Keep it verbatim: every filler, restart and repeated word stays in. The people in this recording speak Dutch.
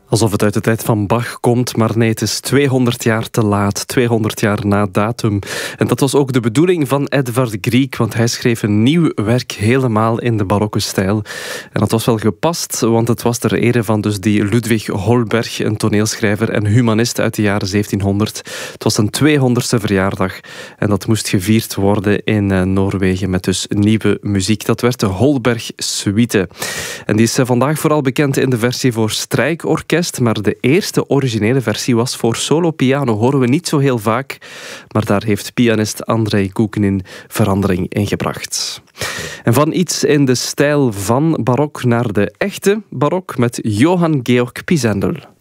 Alsof het uit de tijd van Bach komt, maar nee, het is tweehonderd jaar te laat. tweehonderd jaar na datum. En dat was ook de bedoeling van Edvard Grieg, want hij schreef een nieuw werk helemaal in de barokke stijl. En dat was wel gepast, want het was ter ere van dus die Ludwig Holberg, een toneelschrijver en humanist uit de jaren zeventienhonderd. Het was zijn tweehonderdste verjaardag en dat moest gevierd worden in uh, Noorwegen met dus nieuwe muziek. Dat werd de Holberg Suite. En die is uh, vandaag vooral bekend in de versie voor strijkorkest, maar de eerste originele versie was voor solo-piano. Horen we niet zo heel vaak, maar daar heeft pianist Andrei Kukhnin verandering in gebracht. En van iets in de stijl van barok naar de echte barok met Johann Georg Pisendel.